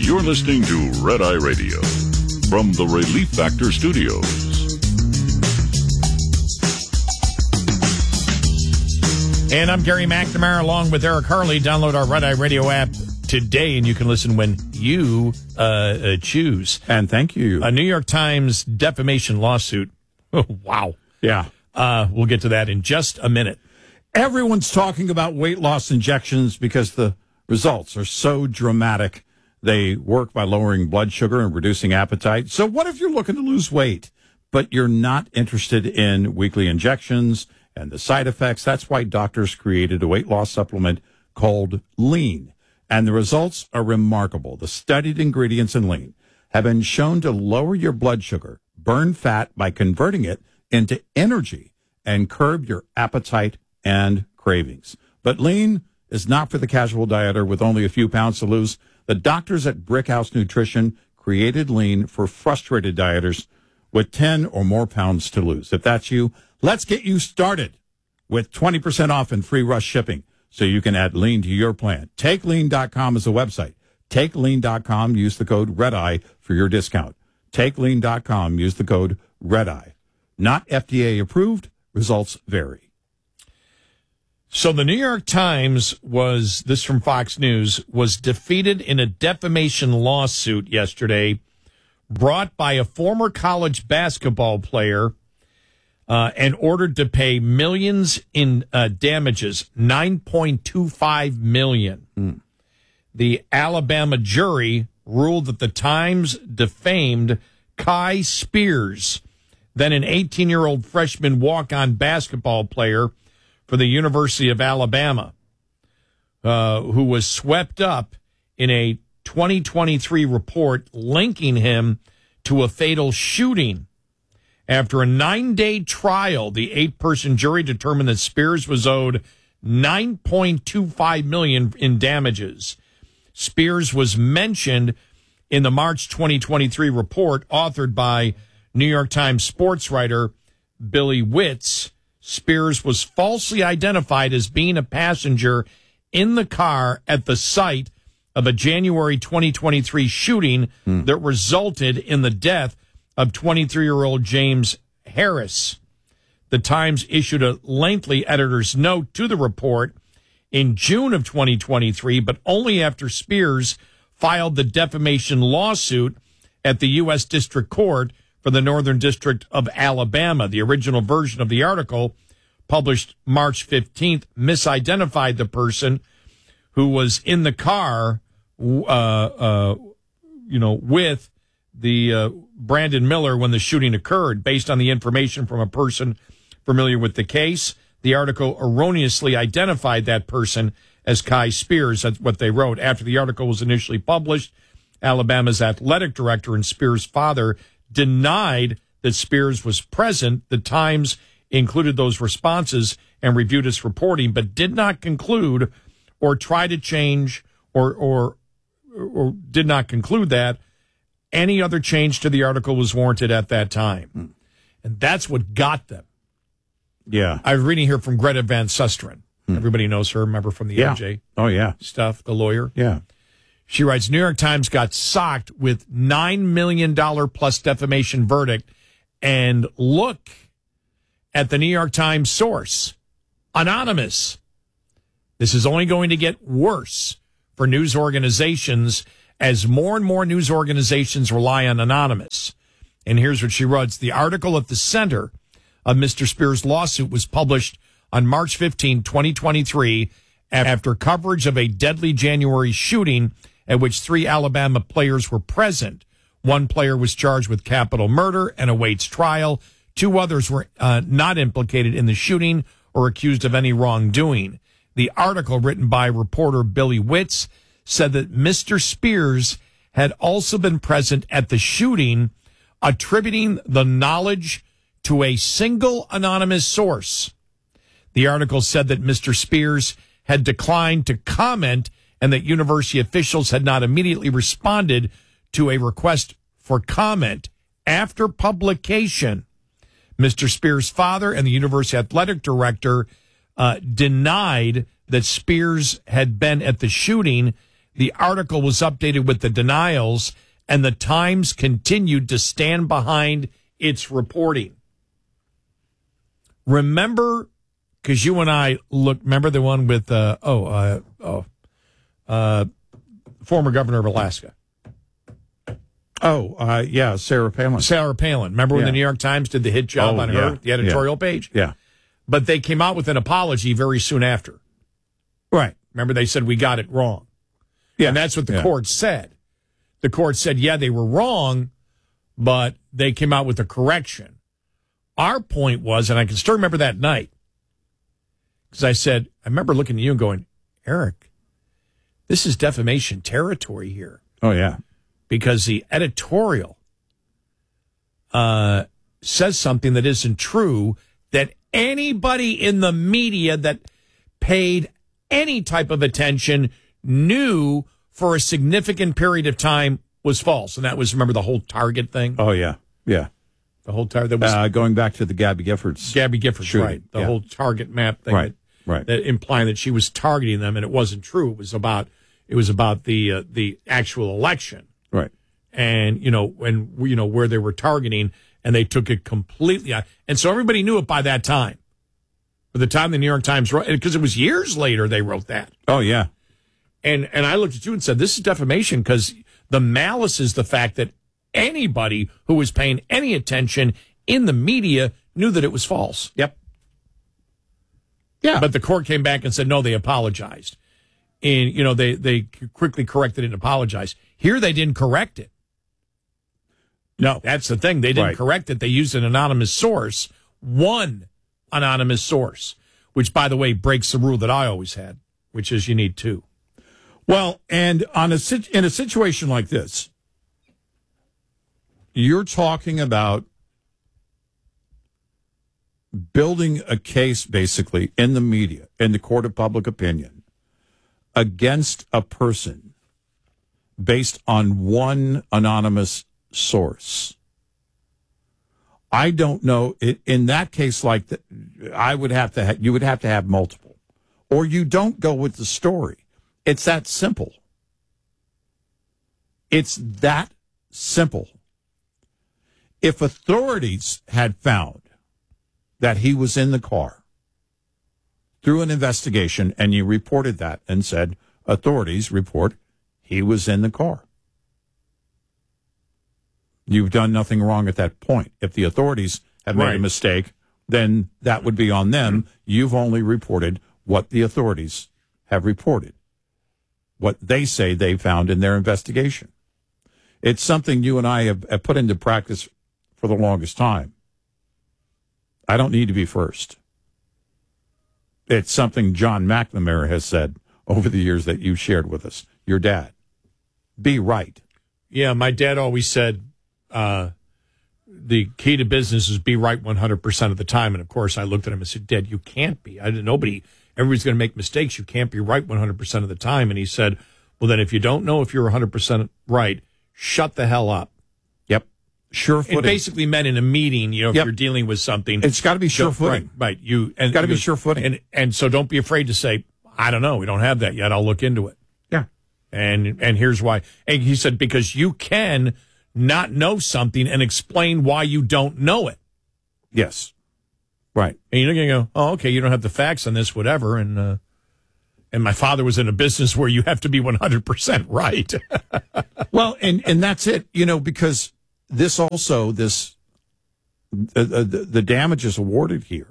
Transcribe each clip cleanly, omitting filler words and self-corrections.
You're listening to Red Eye Radio from the Relief Factor Studios. And I'm Gary McNamara along with Eric Harley. Download our Red Eye Radio app today, and you can listen when you choose. And thank you. A New York Times defamation lawsuit. Oh, wow. Yeah. We'll get to that in just a minute. Everyone's talking about weight loss injections because the results are so dramatic. They work by lowering blood sugar and reducing appetite. So what if you're looking to lose weight, but you're not interested in weekly injections and the side effects? That's why doctors created a weight loss supplement called Lean. And the results are remarkable. The studied ingredients in Lean have been shown to lower your blood sugar, burn fat by converting it into energy, and curb your appetite and cravings. But Lean is not for the casual dieter with only a few pounds to lose. The doctors at Brickhouse Nutrition created Lean for frustrated dieters with 10 or more pounds to lose. If that's you, let's get you started with 20% off and free rush shipping so you can add Lean to your plan. TakeLean.com is the website. TakeLean.com, use the code REDEYE for your discount. TakeLean.com, use the code REDEYE. Not FDA approved, results vary. So the New York Times was, this from Fox News, was defeated in a defamation lawsuit yesterday brought by a former college basketball player and ordered to pay millions in damages, $9.25 million. The Alabama jury ruled that the Times defamed Kai Spears, then an 18-year-old freshman walk-on basketball player for the University of Alabama, who was swept up in a 2023 report linking him to a fatal shooting. After a 9-day trial, the 8-person jury determined that Spears was owed $9.25 million in damages. Spears was mentioned in the March 2023 report authored by New York Times sports writer Billy Witz. Spears was falsely identified as being a passenger in the car at the site of a January 2023 shooting that resulted in the death of 23-year-old James Harris. The Times issued a lengthy editor's note to the report in June of 2023, but only after Spears filed the defamation lawsuit at the U.S. District Court for the Northern District of Alabama. The original version of the article, published March 15th, misidentified the person who was in the car, with the Brandon Miller when the shooting occurred. Based on the information from a person familiar with the case, the article erroneously identified that person as Kai Spears. That's what they wrote. After the article was initially published, Alabama's athletic director and Spears' father denied that Spears was present. The Times included those responses and reviewed its reporting, but did not conclude or try to change or did not conclude that any other change to the article was warranted at that time. And that's what got them. Yeah. I'm reading here from Greta Van Susteren. Everybody knows her, remember, from the MJ stuff, the lawyer. Yeah. She writes, New York Times got socked with $9 million plus defamation verdict. And look at the New York Times source, anonymous. This is only going to get worse for news organizations as more and more news organizations rely on anonymous. And here's what she writes. The article at the center of Mr. Spears' lawsuit was published on March 15, 2023, after coverage of a deadly January shooting at which 3 Alabama players were present. One player was charged with capital murder and awaits trial. 2 others were not implicated in the shooting or accused of any wrongdoing. The article, written by reporter Billy Witz, said that Mr. Spears had also been present at the shooting, attributing the knowledge to a single anonymous source. The article said that Mr. Spears had declined to comment and that university officials had not immediately responded to a request for comment. After publication, Mr. Spears' father and the university athletic director denied that Spears had been at the shooting. The article was updated with the denials, and the Times continued to stand behind its reporting. Remember, because you and I remember the one with, former governor of Alaska. Yeah, Sarah Palin. Sarah Palin. Remember when the New York Times did the hit job on her, the editorial page? Yeah. But they came out with an apology very soon after. Right. Remember, they said, we got it wrong. Yeah. And that's what the court said. The court said, yeah, they were wrong, but they came out with a correction. Our point was, and I can still remember that night, because I remember looking at you and going, Eric, this is defamation territory here. Oh, yeah. Because the editorial says something that isn't true, that anybody in the media that paid any type of attention knew for a significant period of time was false. And that was, remember, the whole Target thing? Oh, yeah. Yeah. The whole Target. That was going back to the Gabby Giffords. Shooting. Right. The whole Target map thing. Right. That implying that she was targeting them, and it wasn't true. It was about the actual election. Right. And, where they were targeting, and they took it completely out. And so everybody knew it by that time. By the time the New York Times wrote, because it was years later they wrote that. Oh, yeah. And I looked at you and said, this is defamation, because the malice is the fact that anybody who was paying any attention in the media knew that it was false. Yep. Yeah. But the court came back and said, no, they apologized. And, they quickly corrected it and apologized. Here they didn't correct it. No. That's the thing. They didn't correct it. They used an anonymous source, one anonymous source, which, by the way, breaks the rule that I always had, which is you need two. Well, and in a situation like this, you're talking about building a case, basically, in the media, in the court of public opinion, against a person based on one anonymous source. I don't know. In that case, like that, you would have to have multiple, or you don't go with the story. It's that simple. It's that simple. If authorities had found that he was in the car through an investigation, and you reported that and said, authorities report he was in the car, you've done nothing wrong at that point. If the authorities have made a mistake, then that would be on them. You've only reported what the authorities have reported, what they say they found in their investigation. It's something you and I have put into practice for the longest time. I don't need to be first. It's something John McNamara has said over the years that you shared with us, your dad. Be right. Yeah, my dad always said the key to business is be right 100% of the time. And, of course, I looked at him and said, Dad, you can't be. Everybody's going to make mistakes. You can't be right 100% of the time. And he said, well, then if you don't know if you're 100% right, shut the hell up. Yep. Sure footing. It basically meant in a meeting, if you're dealing with something. It's got to be sure footing. Right. It's got to be sure footing. And so don't be afraid to say, I don't know. We don't have that yet. I'll look into it. Yeah. And here's why. And he said, because you can not know something and explain why you don't know it. Yes. Right. And you're going to go, oh, okay, you don't have the facts on this, whatever. And my father was in a business where you have to be 100% right. Well, and that's it, because the damages awarded here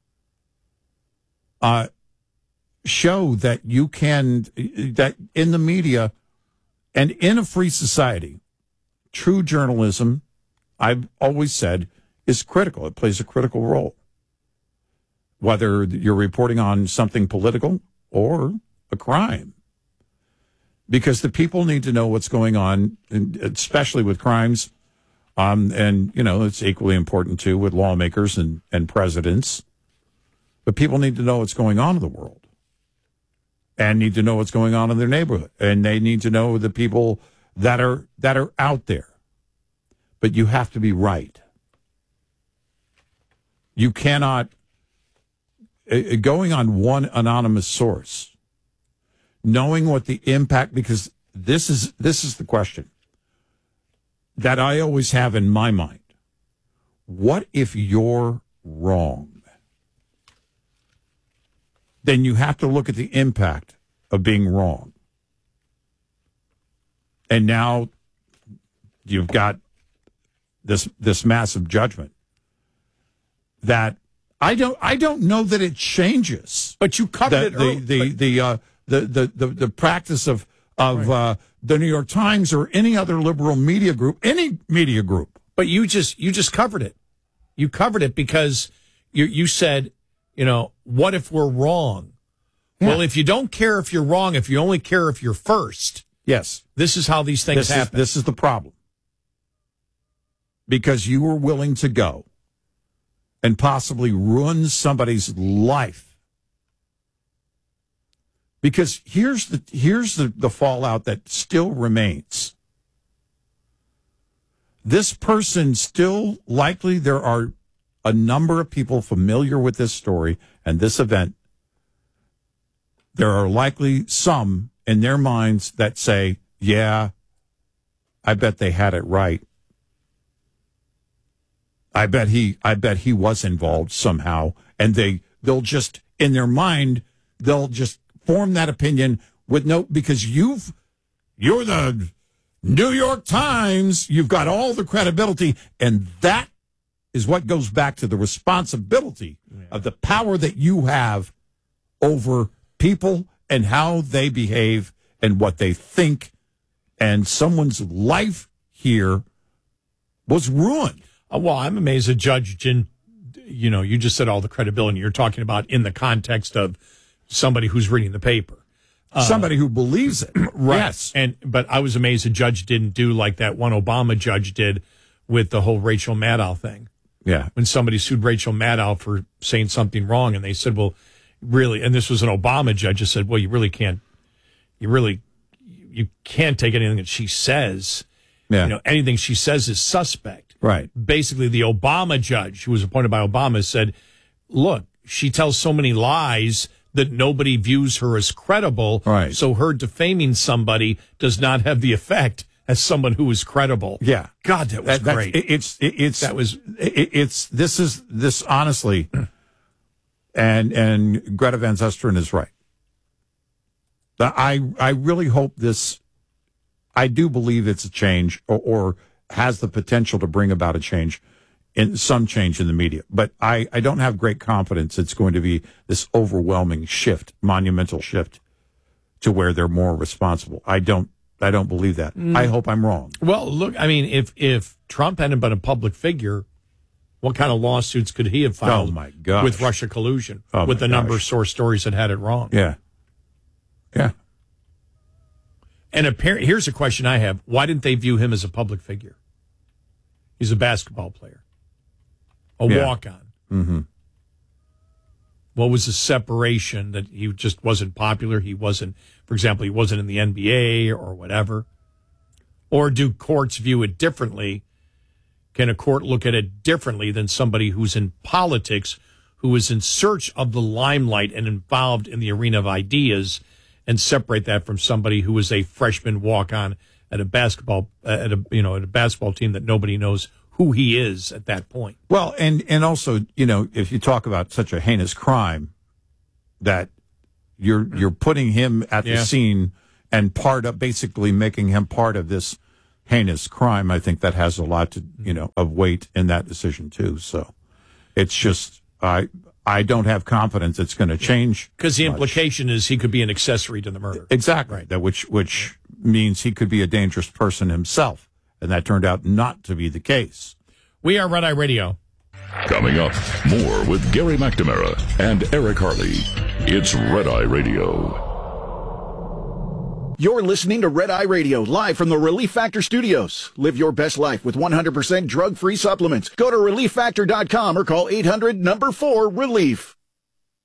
show that that in the media and in a free society, true journalism, I've always said, is critical. It plays a critical role. Whether you're reporting on something political or a crime. Because the people need to know what's going on, especially with crimes. And, it's equally important, too, with lawmakers and presidents. But people need to know what's going on in the world. And need to know what's going on in their neighborhood. And they need to know the people that are out there. But you have to be right. You cannot, going on one anonymous source knowing what the impact, because this is the question that I always have in my mind. What if you're wrong? Then you have to look at the impact of being wrong. And now you've got this massive judgment that I don't know that it changes. But you covered the practice of right. The New York Times or any other liberal media group, any media group. But you just covered it. You covered it because you said, what if we're wrong? Yeah. Well, if you don't care if you're wrong, if you only care if you're first. Yes. This is how these things happen. This is the problem. Because you were willing to go and possibly ruin somebody's life. Because here's the fallout that still remains. This person still likely, there are a number of people familiar with this story and this event. There are likely some in their minds that say, yeah, I bet they had it right. I bet he was involved somehow. And they'll just, in their mind, they'll just form that opinion with because you're the New York Times, you've got all the credibility, and that is what goes back to the responsibility of the power that you have over people and how they behave and what they think. And someone's life here was ruined. Well, I'm amazed that Judge Jin, you just said all the credibility. You're talking about in the context of somebody who's reading the paper. Somebody who believes it. Right. Yes. But I was amazed the judge didn't do like that one Obama judge did with the whole Rachel Maddow thing. Yeah. When somebody sued Rachel Maddow for saying something wrong, and they said, well, really, and this was an Obama judge, who said, well, you can't take anything that she says. Yeah. Anything she says is suspect. Right. Basically, the Obama judge, who was appointed by Obama, said, look, she tells so many lies that nobody views her as credible. Right. So her defaming somebody does not have the effect as someone who is credible. Yeah. God, that was great. This honestly, and Greta Van Susteren is right. I really hope this, I do believe it's a change or has the potential to bring about a change in the media. But I don't have great confidence it's going to be this overwhelming shift, monumental shift to where they're more responsible. I don't believe that. I hope I'm wrong. Well, look, I mean, if Trump hadn't been a public figure, what kind of lawsuits could he have filed with Russia collusion, with the number of source stories that had it wrong? Yeah. Yeah. And here's a question I have. Why didn't they view him as a public figure? He's a basketball player. Walk-on. Mm-hmm. What was the separation that he just wasn't popular? He wasn't, for example, he wasn't in the NBA or whatever. Or do courts view it differently? Can a court look at it differently than somebody who's in politics, who is in search of the limelight and involved in the arena of ideas, and separate that from somebody who is a freshman walk-on at a basketball team that nobody knows who he is at that point? Well, and also, if you talk about such a heinous crime, that you're putting him at the scene and basically making him part of this heinous crime, I think that has a lot to, of weight in that decision too. So it's just, I don't have confidence it's going to change. Because the implication is he could be an accessory to the murder. Exactly. Right. That which means he could be a dangerous person himself. And that turned out not to be the case. We are Red Eye Radio. Coming up, more with Gary McNamara and Eric Harley. It's Red Eye Radio. You're listening to Red Eye Radio, live from the Relief Factor Studios. Live your best life with 100% drug-free supplements. Go to ReliefFactor.com or call 800-4-RELIEF.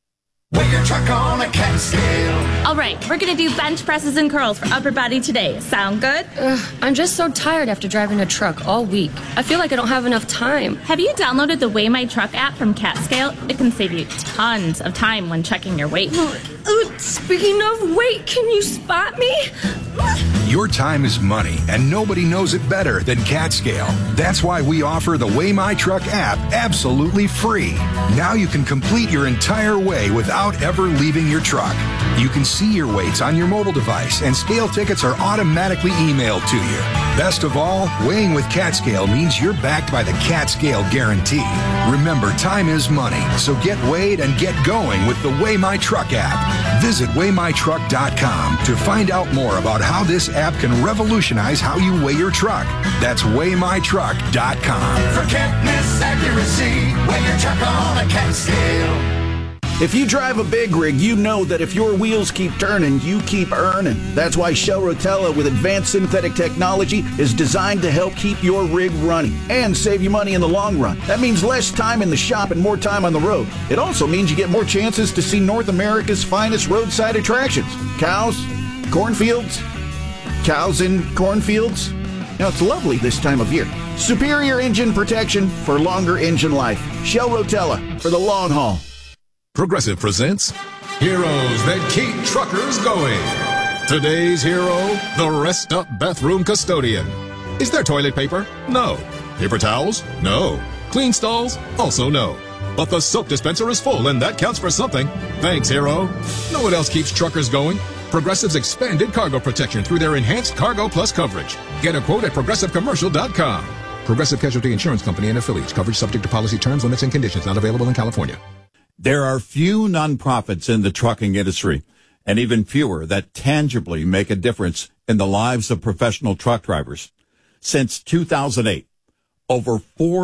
Weigh your truck on a cat scale. All right, we're going to do bench presses and curls for upper body today. Sound good? I'm just so tired after driving a truck all week. I feel like I don't have enough time. Have you downloaded the Weigh My Truck app from CatScale? It can save you tons of time when checking your weight. Speaking of weight, can you spot me? Your time is money, and nobody knows it better than CatScale. That's why we offer the Weigh My Truck app absolutely free. Now you can complete your entire weigh without ever leaving your truck. You can see your weights on your mobile device, and scale tickets are automatically emailed to you. Best of all, weighing with CatScale means you're backed by the CatScale guarantee. Remember, time is money, so get weighed and get going with the Weigh My Truck app. Visit WeighMyTruck.com to find out more about how this app can revolutionize how you weigh your truck. That's WeighMyTruck.com. Forget miss accuracy. Weigh your truck on a cat scale. If you drive a big rig, you know that if your wheels keep turning, you keep earning. That's why Shell Rotella with advanced synthetic technology is designed to help keep your rig running and save you money in the long run. That means less time in the shop and more time on the road. It also means you get more chances to see North America's finest roadside attractions. Cows, cornfields, cows in cornfields. Now, it's lovely this time of year. Superior engine protection for longer engine life. Shell Rotella for the long haul. Progressive presents Heroes That Keep Truckers Going. Today's hero, the Rest Up Bathroom Custodian. Is there toilet paper? No. Paper towels? No. Clean stalls? Also no. But the soap dispenser is full, and that counts for something. Thanks, hero. Know what else keeps truckers going? Progressive's expanded cargo protection through their enhanced Cargo Plus coverage. Get a quote at ProgressiveCommercial.com. Progressive Casualty Insurance Company and affiliates. Coverage subject to policy terms, limits, and conditions. Not available in California. There are few nonprofits in the trucking industry, and even fewer that tangibly make a difference in the lives of professional truck drivers. Since 2008, over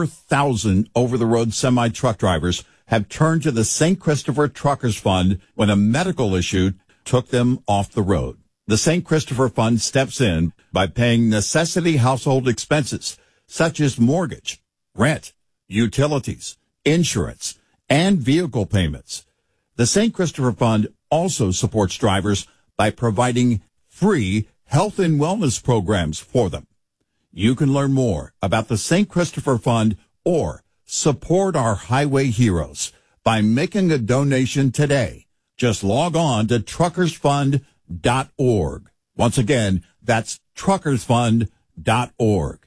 4,000 over-the-road semi-truck drivers have turned to the St. Christopher Truckers Fund when a medical issue took them off the road. The St. Christopher Fund steps in by paying necessity household expenses, such as mortgage, rent, utilities, insurance, and vehicle payments. The St. Christopher Fund also supports drivers by providing free health and wellness programs for them. You can learn more about the St. Christopher Fund or support our highway heroes by making a donation today. Just log on to truckersfund.org. Once again, that's truckersfund.org.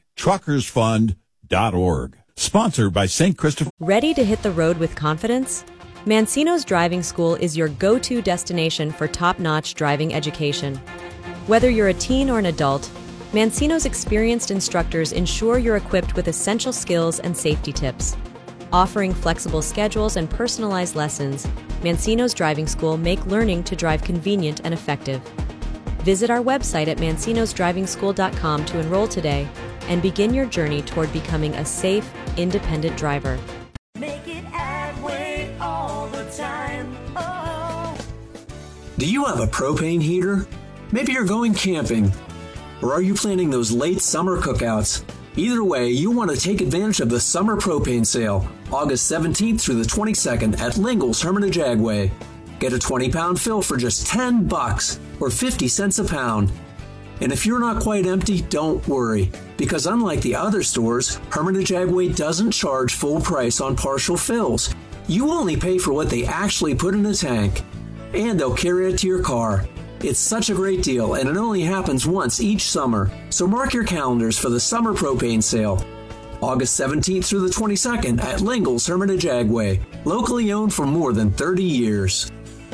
Truckersfund.org. Sponsored by St. Christopher. Ready to hit the road with confidence? Mancino's Driving School is your go-to destination for top-notch driving education. Whether you're a teen or an adult, Mancino's experienced instructors ensure you're equipped with essential skills and safety tips. Offering flexible schedules and personalized lessons, Mancino's Driving School make learning to drive convenient and effective. Visit our website at mancinosdrivingschool.com to enroll today and begin your journey toward becoming a safe, independent driver. Make it Adway all the time. Oh. Do you have a propane heater? Maybe you're going camping. Or are you planning those late summer cookouts? Either way, you want to take advantage of the summer propane sale, August 17th through the 22nd at Lingle's Hermitage Agway. Get a 20-pound fill for just $10 or 50 cents a pound. And if you're not quite empty, don't worry, because unlike the other stores, Hermitage Agway doesn't charge full price on partial fills. You only pay for what they actually put in the tank, and they'll carry it to your car. It's such a great deal, and it only happens once each summer, so mark your calendars for the summer propane sale. August 17th through the 22nd at Lingle's Hermitage Agway, locally owned for more than 30 years.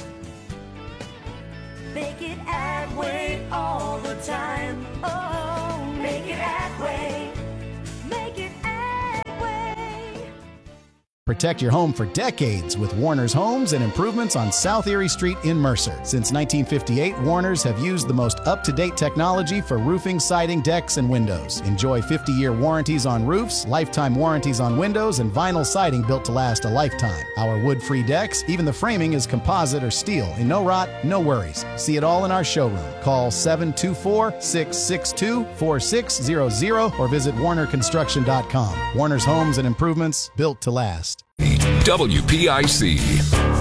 Make it Adway all the time. Oh, make it Adway. Make it Adway. Protect your home for decades with Warner's Homes and Improvements on South Erie Street in Mercer. Since 1958, Warner's have used the most up-to-date technology for roofing, siding, decks, and windows. Enjoy 50-year warranties on roofs, lifetime warranties on windows, and vinyl siding built to last a lifetime. Our wood-free decks, even the framing is composite or steel. And no rot, no worries. See it all in our showroom. Call 724-662-4600 or visit WarnerConstruction.com. Warner's Homes and Improvements, built to last. WPIC.